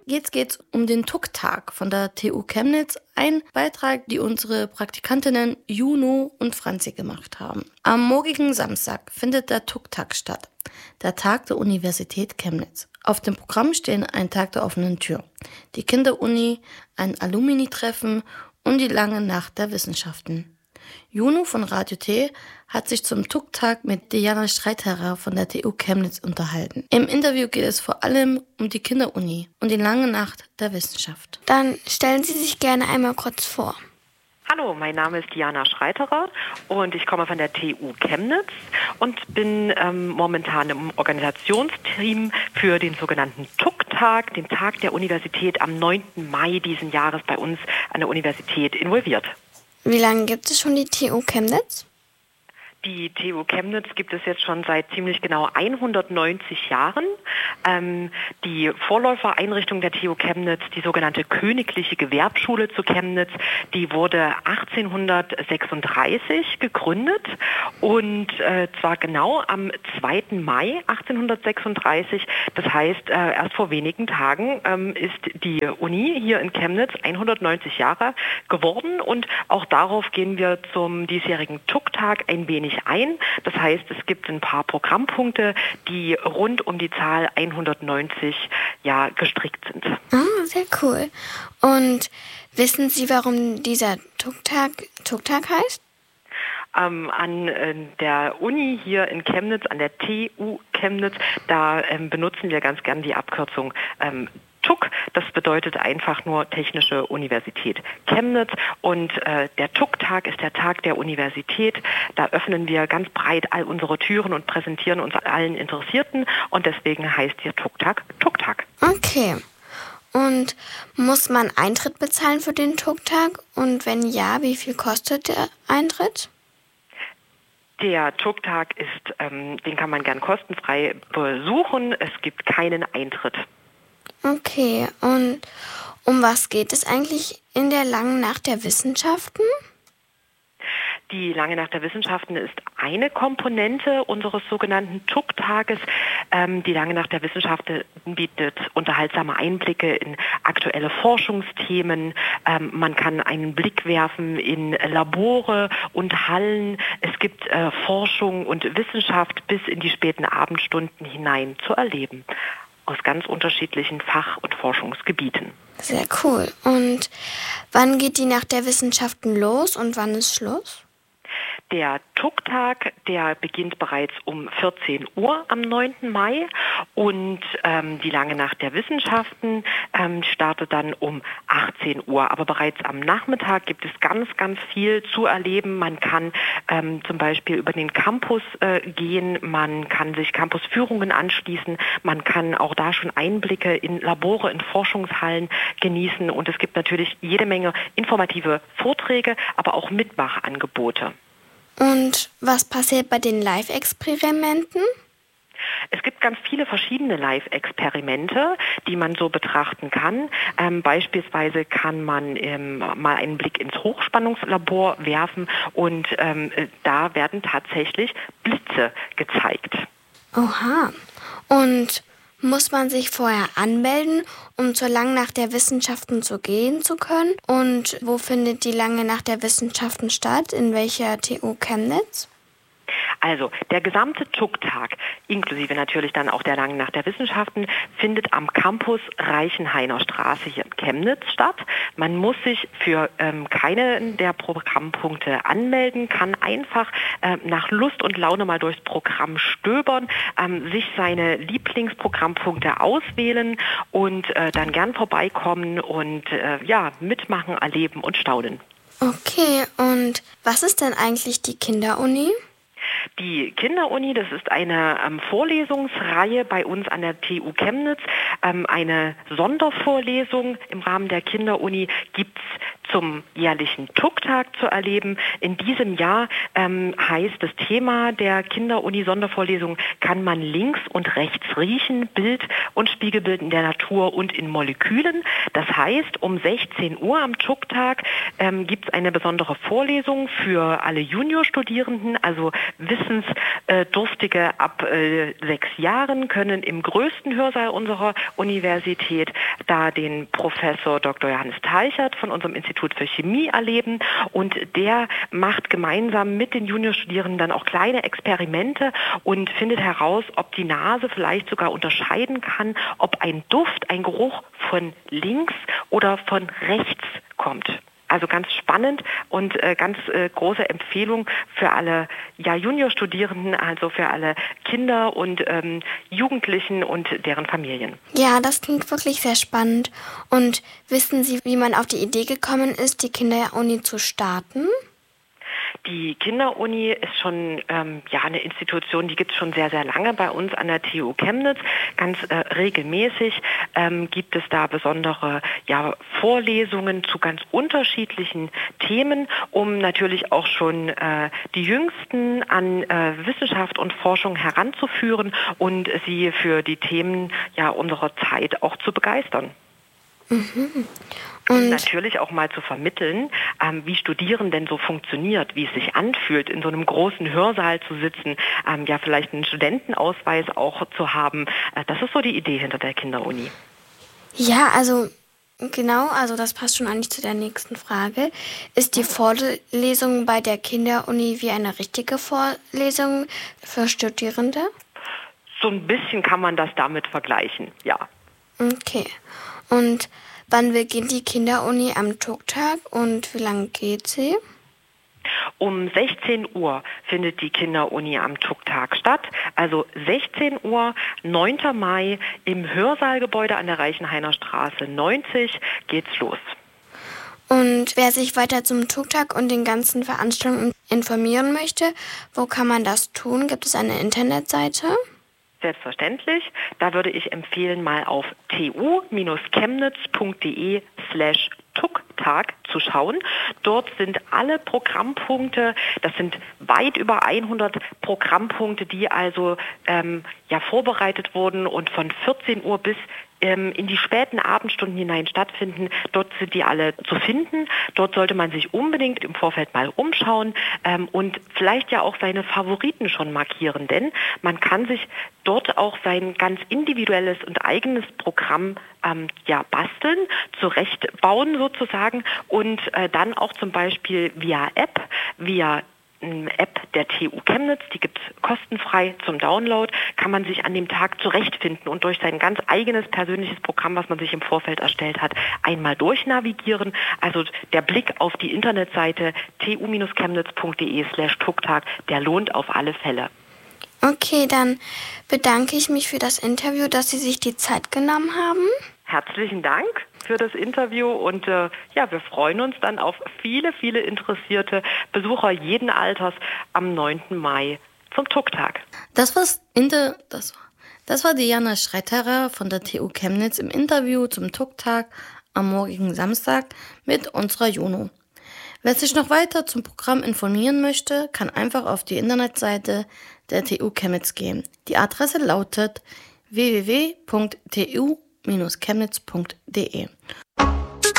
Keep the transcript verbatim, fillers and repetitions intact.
Jetzt geht's um den Tuck-Tag von der T U Chemnitz, ein Beitrag, die unsere Praktikantinnen Juno und Franzi gemacht haben. Am morgigen Samstag findet der Tuck-Tag statt, der Tag der Universität Chemnitz. Auf dem Programm stehen ein Tag der offenen Tür, die Kinderuni, ein Alumni-Treffen und die lange Nacht der Wissenschaften. Juno von Radio T hat sich zum Tuck-Tag mit Diana Streiterer von der T U Chemnitz unterhalten. Im Interview geht es vor allem um die Kinderuni und die lange Nacht der Wissenschaft. Dann stellen Sie sich gerne einmal kurz vor. Hallo, mein Name ist Diana Streiterer und ich komme von der T U Chemnitz und bin ähm, momentan im Organisationsteam für den sogenannten Tuck-Tag, den Tag der Universität am neunten Mai diesen Jahres bei uns an der Universität involviert. Wie lange gibt es schon die T U Chemnitz? Die T U Chemnitz gibt es jetzt schon seit ziemlich genau hundertneunzig Jahren. Ähm, die Vorläufereinrichtung der T U Chemnitz, die sogenannte Königliche Gewerbschule zu Chemnitz, die wurde achtzehnhundertsechsunddreißig gegründet und äh, zwar genau am zweiten Mai achtzehnhundertsechsunddreißig. Das heißt, äh, erst vor wenigen Tagen ähm, ist die Uni hier in Chemnitz hundertneunzig Jahre geworden und auch darauf gehen wir zum diesjährigen Tuck-Tag ein wenig ein. Das heißt, es gibt ein paar Programmpunkte, die rund um die Zahl hundertneunzig ja gestrickt sind. Ah, sehr cool. Und wissen Sie, warum dieser Tuck-Tag Tuck-Tag heißt? Ähm, an äh, der Uni hier in Chemnitz, an der T U Chemnitz, da ähm, benutzen wir ganz gern die Abkürzung ähm, Tuck, das bedeutet einfach nur Technische Universität Chemnitz und äh, der Tuck-Tag ist der Tag der Universität. Da öffnen wir ganz breit all unsere Türen und präsentieren uns allen Interessierten und deswegen heißt der Tuck-Tag Tuck-Tag. Okay. Und muss man Eintritt bezahlen für den Tuck-Tag? Und wenn ja, wie viel kostet der Eintritt? Der Tuck-Tag ist, ähm, den kann man gern kostenfrei besuchen. Es gibt keinen Eintritt. Okay, und um was geht es eigentlich in der langen Nacht der Wissenschaften? Die lange Nacht der Wissenschaften ist eine Komponente unseres sogenannten Tuck-Tages. Ähm, die lange Nacht der Wissenschaften bietet unterhaltsame Einblicke in aktuelle Forschungsthemen. Ähm, man kann einen Blick werfen in Labore und Hallen. Es gibt äh, Forschung und Wissenschaft bis in die späten Abendstunden hinein zu erleben. Aus ganz unterschiedlichen Fach- und Forschungsgebieten. Sehr cool. Und wann geht die Nacht der Wissenschaften los und wann ist Schluss? Der Tuck-Tag, der beginnt bereits um vierzehn Uhr am neunten Mai und ähm, die lange Nacht der Wissenschaften ähm, startet dann um achtzehn Uhr. Aber bereits am Nachmittag gibt es ganz, ganz viel zu erleben. Man kann ähm, zum Beispiel über den Campus äh, gehen, man kann sich Campusführungen anschließen, man kann auch da schon Einblicke in Labore, in Forschungshallen genießen und es gibt natürlich jede Menge informative Vorträge, aber auch Mitmachangebote. Und was passiert bei den Live-Experimenten? Es gibt ganz viele verschiedene Live-Experimente, die man so betrachten kann. Ähm, beispielsweise kann man ähm, mal einen Blick ins Hochspannungslabor werfen und ähm, da werden tatsächlich Blitze gezeigt. Oha. Und muss man sich vorher anmelden, um zur Langen Nacht der Wissenschaften zu gehen zu können? Und wo findet die Lange Nacht der Wissenschaften statt? In welcher T U Chemnitz? Also der gesamte Tuck-Tag, inklusive natürlich dann auch der Langen Nacht der Wissenschaften, findet am Campus Reichenhainer Straße hier in Chemnitz statt. Man muss sich für ähm, keinen der Programmpunkte anmelden, kann einfach äh, nach Lust und Laune mal durchs Programm stöbern, ähm, sich seine Lieblingsprogrammpunkte auswählen und äh, dann gern vorbeikommen und äh, ja, mitmachen, erleben und staunen. Okay, und was ist denn eigentlich die Kinderuni? Die Kinderuni, das ist eine ähm, Vorlesungsreihe bei uns an der T U Chemnitz. Ähm, eine Sondervorlesung im Rahmen der Kinderuni gibt es zum jährlichen Tuck-Tag zu erleben. In diesem Jahr ähm, heißt das Thema der Kinder-Uni-Sondervorlesung „Kann man links und rechts riechen? Bild- und Spiegelbild in der Natur und in Molekülen". Das heißt, um sechzehn Uhr am Tuck-Tag ähm, gibt es eine besondere Vorlesung für alle Juniorstudierenden, also Wissensdurstige ab äh, sechs Jahren können im größten Hörsaal unserer Universität da den Professor Doktor Johannes Teichert von unserem Institut für Chemie erleben, und der macht gemeinsam mit den Juniorstudierenden dann auch kleine Experimente und findet heraus, ob die Nase vielleicht sogar unterscheiden kann, ob ein Duft, ein Geruch von links oder von rechts kommt. Also ganz spannend und äh, ganz äh, große Empfehlung für alle ja, Juniorstudierenden, also für alle Kinder und ähm, Jugendlichen und deren Familien. Ja, das klingt wirklich sehr spannend. Und wissen Sie, wie man auf die Idee gekommen ist, die Kinderuni zu starten? Die Kinderuni ist schon ähm, ja, eine Institution, die gibt es schon sehr, sehr lange bei uns an der T U Chemnitz. Ganz äh, regelmäßig ähm, gibt es da besondere ja, Vorlesungen zu ganz unterschiedlichen Themen, um natürlich auch schon äh, die Jüngsten an äh, Wissenschaft und Forschung heranzuführen und sie für die Themen ja, unserer Zeit auch zu begeistern. Mhm. Und natürlich auch mal zu vermitteln, ähm, wie Studieren denn so funktioniert, wie es sich anfühlt, in so einem großen Hörsaal zu sitzen, ähm, ja vielleicht einen Studentenausweis auch zu haben. Äh, das ist so die Idee hinter der Kinderuni. Ja, also genau, also das passt schon eigentlich zu der nächsten Frage. Ist die Vorlesung bei der Kinderuni wie eine richtige Vorlesung für Studierende? So ein bisschen kann man das damit vergleichen, ja. Okay. Und wann beginnt die Kinderuni am Tuck-Tag und wie lange geht sie? Um sechzehn Uhr findet die Kinderuni am Tuck-Tag statt. Also sechzehn Uhr, neunten Mai, im Hörsaalgebäude an der Reichenhainer Straße neunzig geht's los. Und wer sich weiter zum Tuck-Tag und den ganzen Veranstaltungen informieren möchte, wo kann man das tun? Gibt es eine Internetseite? Selbstverständlich. Da würde ich empfehlen, mal auf tu-chemnitz.de slash Tuck-Tag zu schauen. Dort sind alle Programmpunkte, das sind weit über hundert Programmpunkte, die also ähm, ja, vorbereitet wurden und von vierzehn Uhr bis ähm, in die späten Abendstunden hinein stattfinden. Dort sind die alle zu finden. Dort sollte man sich unbedingt im Vorfeld mal umschauen ähm, und vielleicht ja auch seine Favoriten schon markieren, denn man kann sich dort auch sein ganz individuelles und eigenes Programm ähm, ja, basteln, zurechtbauen sozusagen und äh, dann auch zum Beispiel via App, via App der T U Chemnitz, die gibt es kostenfrei zum Download, kann man sich an dem Tag zurechtfinden und durch sein ganz eigenes persönliches Programm, was man sich im Vorfeld erstellt hat, einmal durchnavigieren. Also der Blick auf die Internetseite tu-chemnitz.de slash Tuck-Tag, der lohnt auf alle Fälle. Okay, dann bedanke ich mich für das Interview, dass Sie sich die Zeit genommen haben. Herzlichen Dank für das Interview und äh, ja, wir freuen uns dann auf viele, viele interessierte Besucher jeden Alters am neunten Mai zum Tuck-Tag. Das war's in der, das, das war Diana Schreiterer von der T U Chemnitz im Interview zum Tuck-Tag am morgigen Samstag mit unserer Juno. Wer sich noch weiter zum Programm informieren möchte, kann einfach auf die Internetseite der T U Chemnitz gehen. Die Adresse lautet w w w punkt t u Chemnitz punkt de.